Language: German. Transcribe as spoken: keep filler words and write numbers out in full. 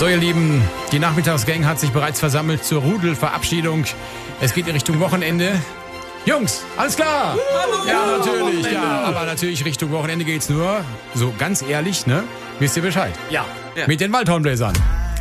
So, ihr Lieben, die Nachmittagsgang hat sich bereits versammelt zur Rudelverabschiedung. Es geht in Richtung Wochenende. Jungs, alles klar? Hallo, ja, natürlich, Wochenende. ja. Aber natürlich Richtung Wochenende geht's nur, so ganz ehrlich, ne? Wisst ihr Bescheid? Ja. ja. Mit den Waldhornbläsern.